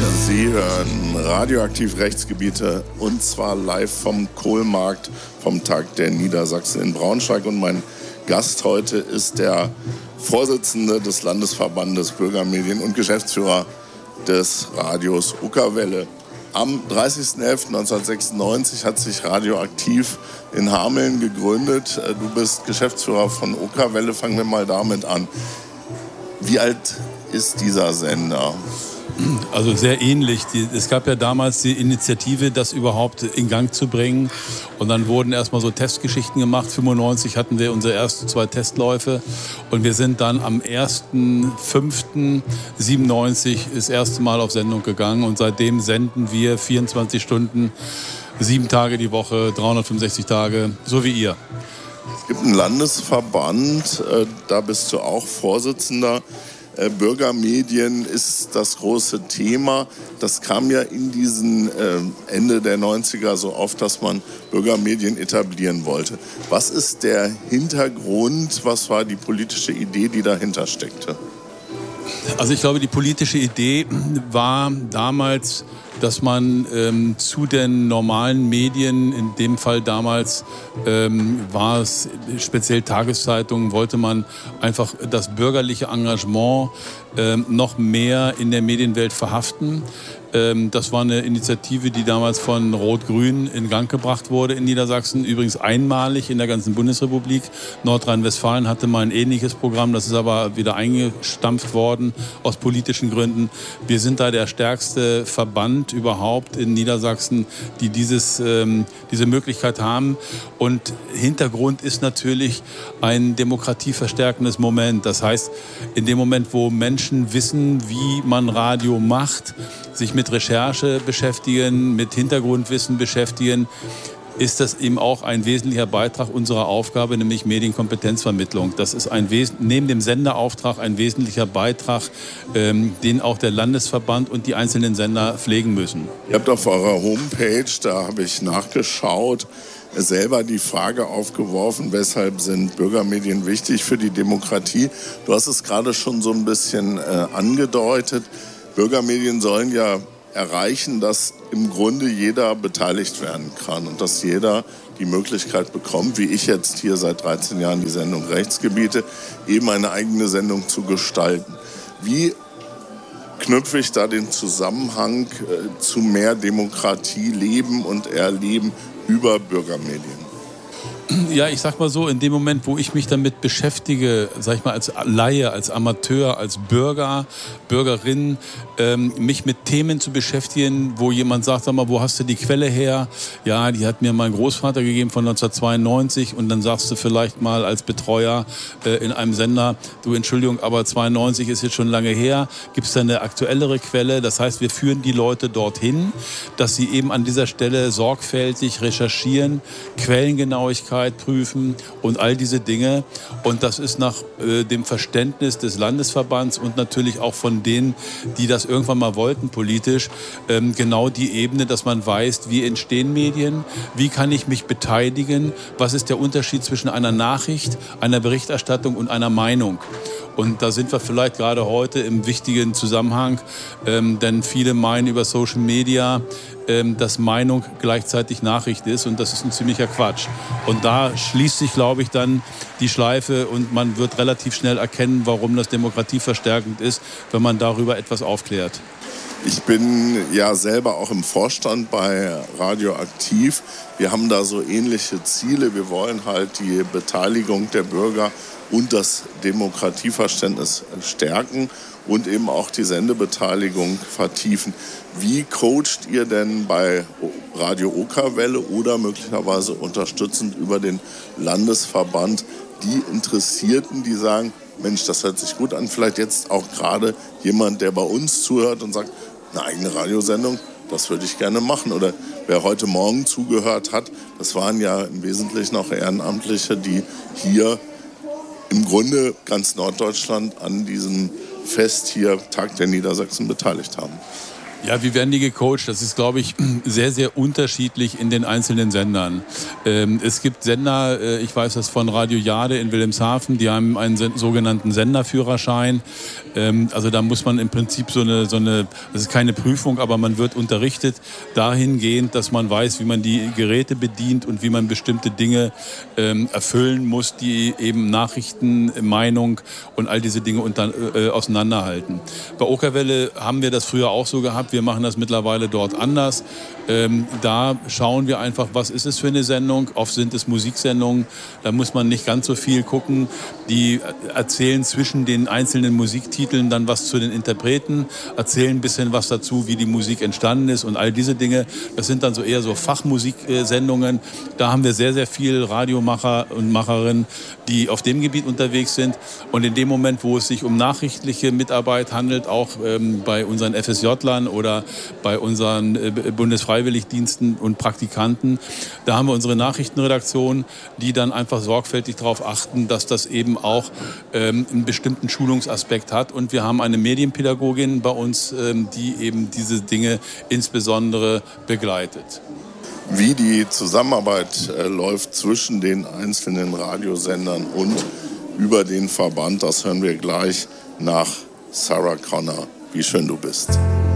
Sie hören Radioaktiv Rechtsgebiete und zwar live vom Kohlmarkt vom Tag der Niedersachsen in Braunschweig. Und mein Gast heute ist der Vorsitzende des Landesverbandes Bürgermedien und Geschäftsführer des Radios Uckerwelle. Am 30.11.1996 hat sich Radioaktiv in Hameln gegründet. Du bist Geschäftsführer von Uckerwelle. Fangen wir mal damit an. Wie alt ist dieser Sender? Also sehr ähnlich. Es gab ja damals die Initiative, das überhaupt in Gang zu bringen. Und dann wurden erstmal so Testgeschichten gemacht. 1995 hatten wir unsere ersten 2 Testläufe. Und wir sind dann am 1.5.97 das erste Mal auf Sendung gegangen. Und seitdem senden wir 24 Stunden, 7 Tage die Woche, 365 Tage, so wie ihr. Es gibt einen Landesverband, da bist du auch Vorsitzender. Bürgermedien ist das große Thema. Das kam ja in diesen Ende der 90er so oft, dass man Bürgermedien etablieren wollte. Was ist der Hintergrund? Was war die politische Idee, die dahinter steckte? Also ich glaube, die politische Idee war damals, dass man zu den normalen Medien, in dem Fall damals war es speziell Tageszeitungen, wollte man einfach das bürgerliche Engagement noch mehr in der Medienwelt verhaften. Das war eine Initiative, die damals von Rot-Grün in Gang gebracht wurde in Niedersachsen. Übrigens einmalig in der ganzen Bundesrepublik. Nordrhein-Westfalen hatte mal ein ähnliches Programm. Das ist aber wieder eingestampft worden aus politischen Gründen. Wir sind da der stärkste Verband überhaupt in Niedersachsen, die diese Möglichkeit haben. Und Hintergrund ist natürlich ein demokratieverstärkendes Moment. Das heißt, in dem Moment, wo Menschen wissen, wie man Radio macht, sich mit Recherche beschäftigen, mit Hintergrundwissen beschäftigen, ist das eben auch ein wesentlicher Beitrag unserer Aufgabe, nämlich Medienkompetenzvermittlung. Das ist neben dem Senderauftrag ein wesentlicher Beitrag, den auch der Landesverband und die einzelnen Sender pflegen müssen. Ihr habt auf eurer Homepage, da habe ich nachgeschaut, selber die Frage aufgeworfen, weshalb sind Bürgermedien wichtig für die Demokratie? Du hast es gerade schon so ein bisschen angedeutet. Bürgermedien sollen ja erreichen, dass im Grunde jeder beteiligt werden kann und dass jeder die Möglichkeit bekommt, wie ich jetzt hier seit 13 Jahren die Sendung Rechtsgebiete, eben eine eigene Sendung zu gestalten. Wie knüpfe ich da den Zusammenhang zu mehr Demokratie, Leben und Erleben über Bürgermedien? Ja, ich sag mal so, in dem Moment, wo ich mich damit beschäftige, sag ich mal, als Laie, als Amateur, als Bürger, Bürgerin, mich mit Themen zu beschäftigen, wo jemand sagt, sag mal, wo hast du die Quelle her? Ja, die hat mir mein Großvater gegeben von 1992 und dann sagst du vielleicht mal als Betreuer in einem Sender, du, Entschuldigung, aber 92 ist jetzt schon lange her, gibt es da eine aktuellere Quelle? Das heißt, wir führen die Leute dorthin, dass sie eben an dieser Stelle sorgfältig recherchieren, Quellengenauigkeit prüfen und all diese Dinge. Und das ist nach dem Verständnis des Landesverbands und natürlich auch von denen, die das irgendwann mal wollten politisch, genau die Ebene, dass man weiß, wie entstehen Medien, wie kann ich mich beteiligen, was ist der Unterschied zwischen einer Nachricht, einer Berichterstattung und einer Meinung. Und da sind wir vielleicht gerade heute im wichtigen Zusammenhang, denn viele meinen über Social Media, dass Meinung gleichzeitig Nachricht ist und das ist ein ziemlicher Quatsch. Und da schließt sich, glaube ich, dann die Schleife und man wird relativ schnell erkennen, warum das demokratieverstärkend ist, wenn man darüber etwas aufklärt. Ich bin ja selber auch im Vorstand bei Radioaktiv. Wir haben da so ähnliche Ziele. Wir wollen halt die Beteiligung der Bürger und das Demokratieverständnis stärken und eben auch die Sendebeteiligung vertiefen. Wie coacht ihr denn bei Radio Uckerwelle oder möglicherweise unterstützend über den Landesverband die Interessierten, die sagen, Mensch, das hört sich gut an, vielleicht jetzt auch gerade jemand, der bei uns zuhört und sagt, eine eigene Radiosendung, das würde ich gerne machen. Oder wer heute Morgen zugehört hat, das waren ja im Wesentlichen auch Ehrenamtliche, die hier im Grunde ganz Norddeutschland an diesem Fest hier, Tag der Niedersachsen, beteiligt haben. Ja, wie werden die gecoacht? Das ist, glaube ich, sehr, sehr unterschiedlich in den einzelnen Sendern. Es gibt Sender, ich weiß das von Radio Jade in Wilhelmshaven, die haben einen sogenannten Senderführerschein. Also da muss man im Prinzip so eine, das ist keine Prüfung, aber man wird unterrichtet dahingehend, dass man weiß, wie man die Geräte bedient und wie man bestimmte Dinge erfüllen muss, die eben Nachrichten, Meinung und all diese Dinge auseinanderhalten. Bei Okerwelle haben wir das früher auch so gehabt. Wir machen das mittlerweile dort anders. Da schauen wir einfach, was ist es für eine Sendung. Oft sind es Musiksendungen. Da muss man nicht ganz so viel gucken. Die erzählen zwischen den einzelnen Musiktiteln dann was zu den Interpreten, erzählen ein bisschen was dazu, wie die Musik entstanden ist und all diese Dinge. Das sind dann so eher so Fachmusiksendungen. Da haben wir sehr, sehr viel Radiomacher und Macherinnen, die auf dem Gebiet unterwegs sind. Und in dem Moment, wo es sich um nachrichtliche Mitarbeit handelt, auch bei unseren FSJ-Lern oder bei unseren Bundesfreiwilligdiensten und Praktikanten, da haben wir unsere Nachrichtenredaktion, die dann einfach sorgfältig darauf achten, dass das eben auch einen bestimmten Schulungsaspekt hat. Und wir haben eine Medienpädagogin bei uns, die eben diese Dinge insbesondere begleitet. Wie die Zusammenarbeit läuft zwischen den einzelnen Radiosendern und über den Verband, das hören wir gleich nach Sarah Connor. Wie schön du bist.